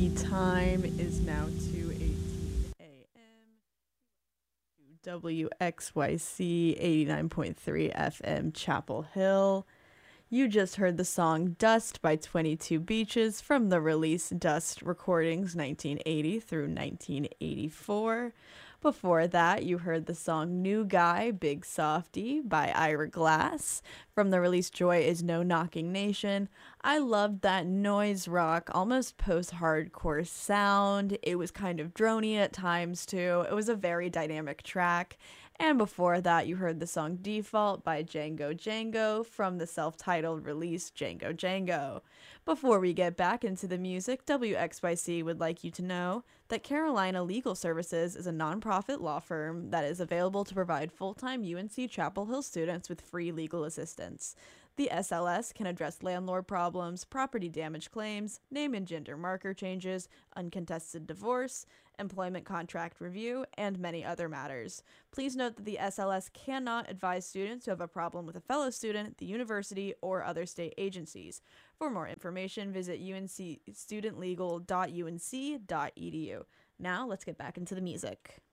The time is now 2:18 a.m. WXYC 89.3 FM Chapel Hill. You just heard the song Dust by 22 Beaches from the release Dust Recordings 1980 through 1984. Before that, you heard the song New Guy, Big Softy by Ira Glass from the release Joy Is No Knocking Nation. I loved that noise rock, almost post-hardcore sound. It was kind of drony at times too. It was a very dynamic track. And before that, you heard the song Default by Django Django from the self-titled release Django Django. Before we get back into the music, WXYC would like you to know that Carolina Legal Services is a nonprofit law firm that is available to provide full-time UNC Chapel Hill students with free legal assistance. The SLS can address landlord problems, property damage claims, name and gender marker changes, uncontested divorce, employment contract review, and many other matters. Please note that the SLS cannot advise students who have a problem with a fellow student, the university, or other state agencies. For more information, visit uncstudentlegal.unc.edu. Now, let's get back into the music.